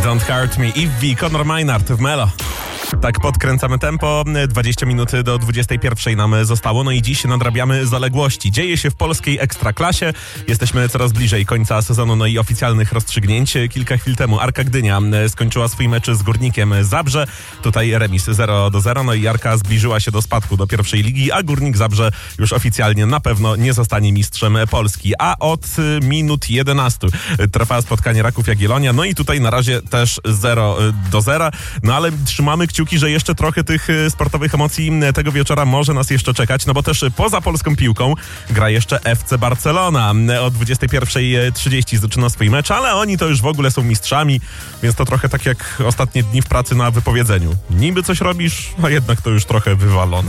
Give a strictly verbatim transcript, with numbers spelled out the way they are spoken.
Don't Hurt Me, Ivy, Conor Maynard w Melo. Tak podkręcamy tempo, dwadzieścia minut do dwudziestej pierwszej nam zostało, no i dziś nadrabiamy zaległości. Dzieje się w polskiej ekstraklasie, jesteśmy coraz bliżej końca sezonu, no i oficjalnych rozstrzygnięć. Kilka chwil temu Arka Gdynia skończyła swój mecz z Górnikiem Zabrze, tutaj remis zero do zera, no i Arka zbliżyła się do spadku do pierwszej ligi, a Górnik Zabrze już oficjalnie na pewno nie zostanie mistrzem Polski. A od minut jedenastu trwa spotkanie Raków Jagiellonia, no i tutaj na razie też zero do zera, no ale trzymamy kciuki, że jeszcze trochę tych sportowych emocji tego wieczora może nas jeszcze czekać, no bo też poza polską piłką gra jeszcze F C Barcelona. O dwudziestej pierwszej trzydzieści zaczyna swój mecz, ale oni to już w ogóle są mistrzami, więc to trochę tak jak ostatnie dni w pracy na wypowiedzeniu. Niby coś robisz, a jednak to już trochę wywalone.